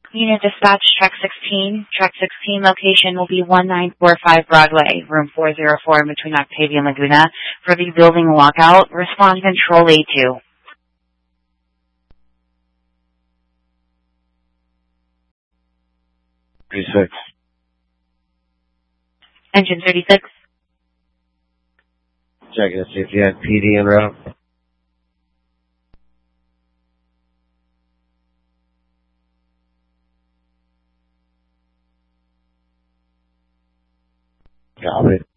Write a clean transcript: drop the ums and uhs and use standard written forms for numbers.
Unit dispatch, track 16. Track 16 location will be 1945 Broadway, room 404 in between Octavia and Laguna. For the building lockout, respond control A2. 36. Engine 36. Checking to see if you had PD en route. Copy.